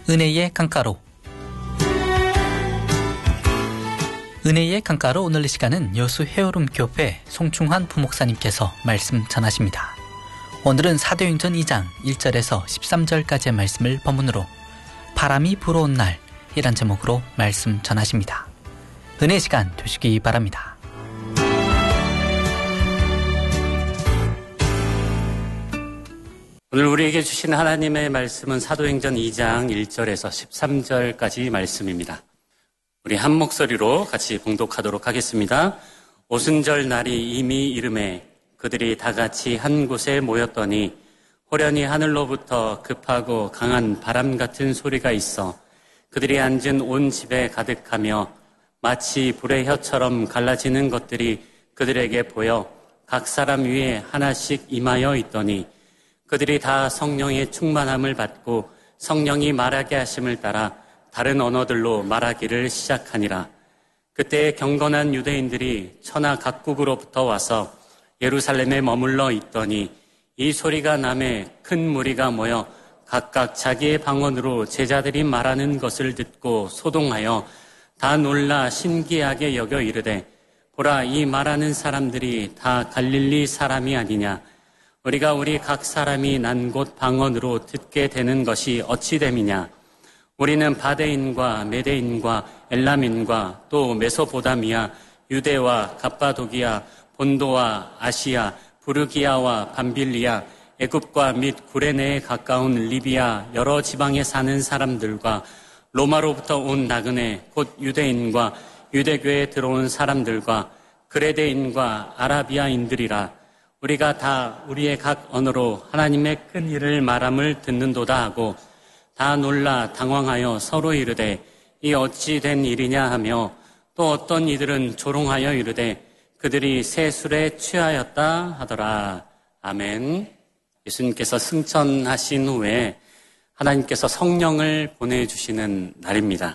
은혜의 강가로. 은혜의 강가로 오늘 이 시간은 여수 헤어룸 교회 송충환 부목사님께서 말씀 전하십니다. 오늘은 사도행전 2장 1절에서 13절까지의 말씀을 본문으로 바람이 불어온 날이란 제목으로 말씀 전하십니다. 은혜의 시간 되시기 바랍니다. 오늘 우리에게 주신 하나님의 말씀은 사도행전 2장 1절에서 13절까지 말씀입니다. 우리 한 목소리로 같이 봉독하도록 하겠습니다. 오순절 날이 이미 이름에 그들이 다 같이 한 곳에 모였더니 호련히 하늘로부터 급하고 강한 바람 같은 소리가 있어 그들이 앉은 온 집에 가득하며 마치 불의 혀처럼 갈라지는 것들이 그들에게 보여 각 사람 위에 하나씩 임하여 있더니 그들이 다 성령의 충만함을 받고 성령이 말하게 하심을 따라 다른 언어들로 말하기를 시작하니라. 그때 경건한 유대인들이 천하 각국으로부터 와서 예루살렘에 머물러 있더니 이 소리가 나매 큰 무리가 모여 각각 자기의 방언으로 제자들이 말하는 것을 듣고 소동하여 다 놀라 신기하게 여겨 이르되 보라, 이 말하는 사람들이 다 갈릴리 사람이 아니냐. 우리가 우리 각 사람이 난 곳 방언으로 듣게 되는 것이 어찌 됨이냐. 우리는 바데인과 메데인과 엘람인과 또 메소포다미아, 유대와 갑바도기아, 본도와 아시아, 부르기아와 밤빌리아, 애굽과 및 구레네에 가까운 리비아 여러 지방에 사는 사람들과 로마로부터 온 나그네 곧 유대인과 유대교에 들어온 사람들과 그레데인과 아라비아인들이라. 우리가 다 우리의 각 언어로 하나님의 큰 일을 말함을 듣는도다 하고 다 놀라 당황하여 서로 이르되 이 어찌 된 일이냐 하며 또 어떤 이들은 조롱하여 이르되 그들이 새 술에 취하였다 하더라. 아멘. 예수님께서 승천하신 후에 하나님께서 성령을 보내주시는 날입니다.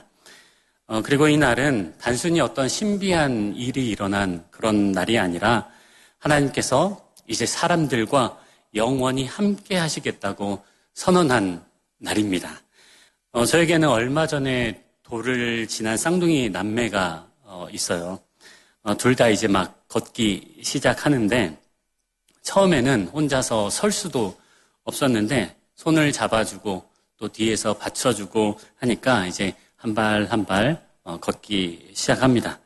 그리고 이 날은 단순히 어떤 신비한 일이 일어난 그런 날이 아니라 하나님께서 이제 사람들과 영원히 함께 하시겠다고 선언한 날입니다. 저에게는 얼마 전에 돌을 지난 쌍둥이 남매가 있어요. 둘 다 이제 막 걷기 시작하는데 처음에는 혼자서 설 수도 없었는데 손을 잡아주고 또 뒤에서 받쳐주고 하니까 이제 한 발 한 발 걷기 시작합니다.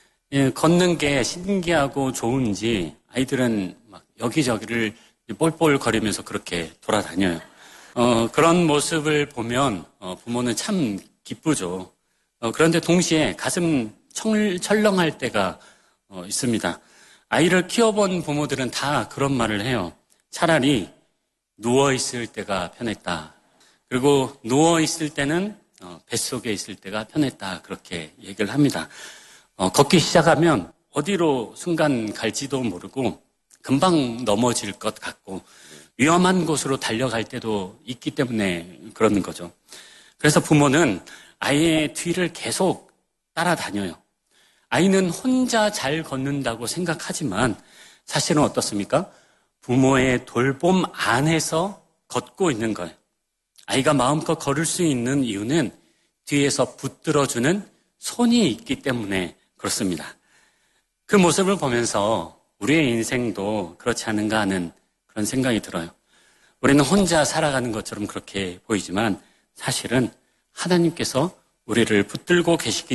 걷는 게 신기하고 좋은지 아이들은 막 여기저기를 뻘뻘거리면서 그렇게 돌아다녀요. 그런 모습을 보면 부모는 참 기쁘죠. 그런데 동시에 가슴 철렁할 때가 있습니다. 아이를 키워본 부모들은 다 그런 말을 해요. 차라리 누워있을 때가 편했다. 그리고 누워있을 때는 뱃속에 있을 때가 편했다. 그렇게 얘기를 합니다. 걷기 시작하면 어디로 순간 갈지도 모르고 금방 넘어질 것 같고 위험한 곳으로 달려갈 때도 있기 때문에 그러는 거죠. 그래서 부모는 아이의 뒤를 계속 따라다녀요. 아이는 혼자 잘 걷는다고 생각하지만 사실은 어떻습니까? 부모의 돌봄 안에서 걷고 있는 거예요. 아이가 마음껏 걸을 수 있는 이유는 뒤에서 붙들어주는 손이 있기 때문에 그렇습니다. 그 모습을 보면서 우리의 인생도 그렇지 않은가 하는 그런 생각이 들어요. 우리는 혼자 살아가는 것처럼 그렇게 보이지만 사실은 하나님께서 우리를 붙들고 계시기